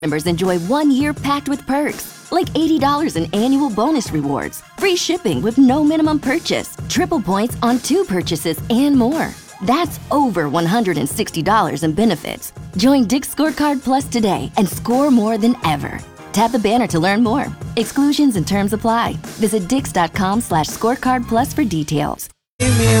Members enjoy 1 year packed with perks, like $80 in annual bonus rewards, free shipping with no minimum purchase, triple points on 2 purchases, and more. That's over $160 in benefits. Join Dick's Scorecard Plus today and score more than ever. Tap the banner to learn more. Exclusions and terms apply. Visit dix.com/scorecard plus for details. Give me